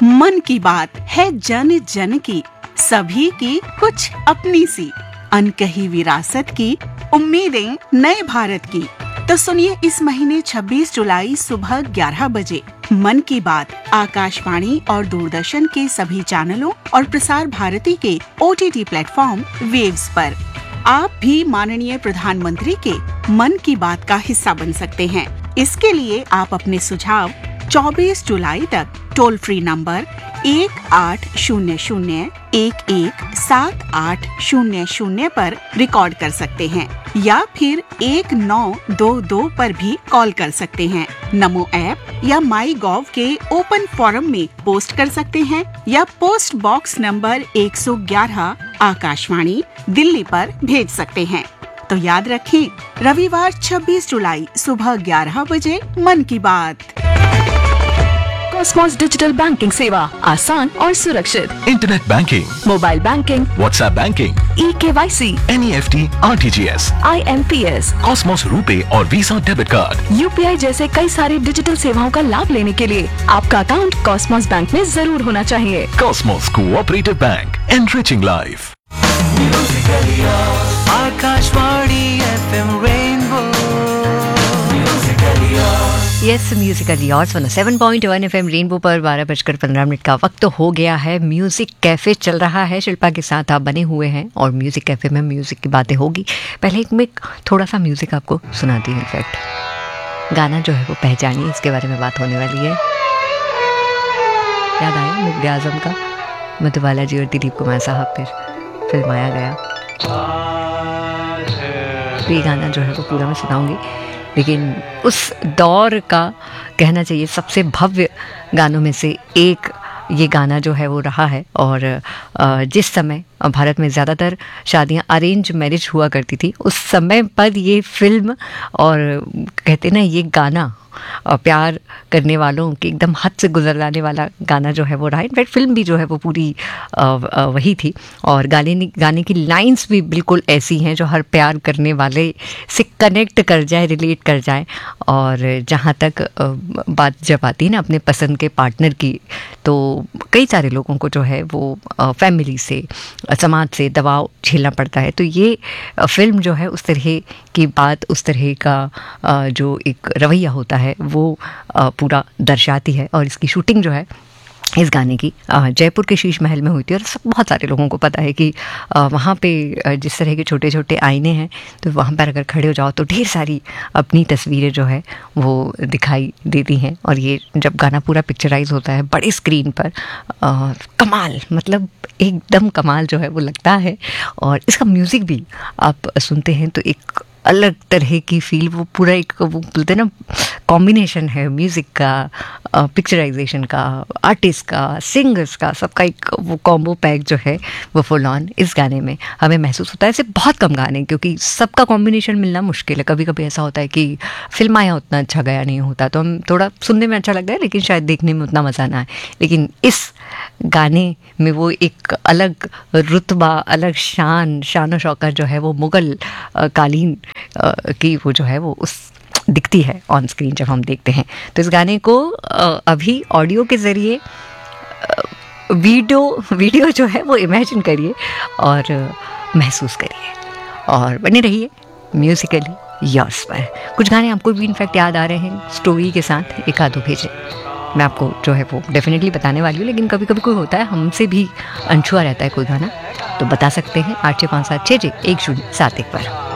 मन की बात है जन जन की, सभी की कुछ अपनी सी, अनकही विरासत की, उम्मीदें नए भारत की। तो सुनिए इस महीने 26 जुलाई सुबह 11 बजे मन की बात आकाशवाणी और दूरदर्शन के सभी चैनलों और प्रसार भारती के OTT प्लेटफॉर्म वेव्स पर। आप भी माननीय प्रधानमंत्री के मन की बात का हिस्सा बन सकते हैं। इसके लिए आप अपने सुझाव 24 जुलाई तक टोल फ्री नंबर 1800-117800 पर रिकॉर्ड कर सकते हैं या फिर 1922 पर भी कॉल कर सकते हैं। नमो ऐप या माई गॉव के ओपन फोरम में पोस्ट कर सकते हैं या post box number 111 Akashvani Delhi पर भेज सकते हैं। तो याद रखें, रविवार 26 जुलाई सुबह 11 बजे मन की बात। कॉस्मॉस डिजिटल बैंकिंग सेवा आसान और सुरक्षित। Internet banking, mobile banking, WhatsApp banking, eKYC, NEFT, RTGS, IMPS, Cosmos RuPay और वीसा डेबिट कार्ड, UPI जैसे कई सारी डिजिटल सेवाओं का लाभ लेने के लिए आपका अकाउंट कॉस्मॉस बैंक में जरूर होना चाहिए। Cosmos cooperative bank, enriching life. Akashvani FM rainbow yes musical years 7.1 FM rainbow पर 12:15 का वक्त तो हो गया है। म्यूजिक कैफे चल रहा है, शिल्पा के साथ आप बने हुए हैं और म्यूजिक कैफे में म्यूजिक की बातें होगी। पहले एक मैं थोड़ा सा म्यूजिक आपको सुनाती हूँ। इनफैक्ट गाना जो है वो पहचानिए, इसके बारे में बात होने वाली है। याद आया मुगल आजम का, मधुबाला जी और दिलीप कुमार साहब पर फिल्माया गया। तो ये गाना जो है वो पूरा मैं सुनाऊंगी, लेकिन उस दौर का कहना चाहिए सबसे भव्य गानों में से एक ये गाना जो है वो रहा है। और जिस समय भारत में ज़्यादातर शादियां अरेंज मैरिज हुआ करती थी, उस समय पर ये फिल्म और कहते ना ये गाना प्यार करने वालों की एकदम हद से गुजर जाने वाला गाना जो है वो रहा। इनफैक्ट फिल्म भी जो है वो पूरी वही थी और गाने की लाइंस भी बिल्कुल ऐसी हैं जो हर प्यार करने वाले से कनेक्ट कर जाए, रिलेट कर जाए। और जहाँ तक बात जब आती है ना अपने पसंद के पार्टनर की, तो कई सारे लोगों को जो है वो फैमिली से, समाज से दबाव झेलना पड़ता है। तो ये फिल्म जो है उस तरह की बात, उस तरह का जो एक रवैया होता है वो पूरा दर्शाती है। और इसकी शूटिंग जो है इस गाने की जयपुर के शीश महल में हुई थी। और बहुत सारे लोगों को पता है कि वहाँ पे जिस तरह के छोटे छोटे आईने हैं, तो वहाँ पर अगर खड़े हो जाओ तो ढेर सारी अपनी तस्वीरें जो है वो दिखाई देती हैं। और ये जब गाना पूरा पिक्चराइज होता है बड़े स्क्रीन पर, कमाल, मतलब एकदम कमाल जो है वो लगता है। और इसका म्यूज़िक भी आप सुनते हैं तो एक अलग तरह की फील, वो पूरा एक वो बोलते हैं ना कॉम्बिनेशन है म्यूज़िक का, पिक्चराइजेशन का, आर्टिस्ट का, सिंगर्स का, सबका एक वो कॉम्बो पैक जो है वो फुल ऑन इस गाने में हमें महसूस होता है। ऐसे बहुत कम गाने, क्योंकि सबका कॉम्बिनेशन मिलना मुश्किल है। कभी कभी ऐसा होता है कि फिल्म आया उतना अच्छा गया नहीं होता, तो हम थोड़ा सुनने में अच्छा लगता है लेकिन शायद देखने में उतना मज़ा ना आए। लेकिन इस गाने में वो एक अलग रुतबा, अलग शान व शौकत जो है वो मुग़ल कालीन की वो जो है वो उस दिखती है ऑन स्क्रीन जब हम देखते हैं। तो इस गाने को अभी ऑडियो के ज़रिए वीडियो जो है वो इमेजिन करिए और महसूस करिए और बने रहिए म्यूजिकली यार्स पर। कुछ गाने आपको भी इनफैक्ट याद आ रहे हैं स्टोरी के साथ, एक आधो भेजें, मैं आपको जो है वो डेफिनेटली बताने वाली हूँ। लेकिन कभी कभी कोई होता है हमसे भी अनछुआ रहता है कोई गाना, तो बता सकते हैं 8657661071 पर।